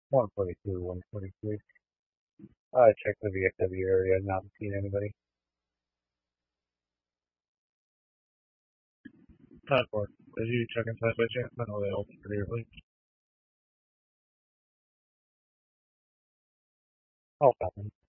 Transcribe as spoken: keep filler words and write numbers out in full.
one forty-two, one forty-three. I checked the V F W area, not seen anybody. Time for it. Did you check inside by chance? I know they open pretty early. Oh, happen.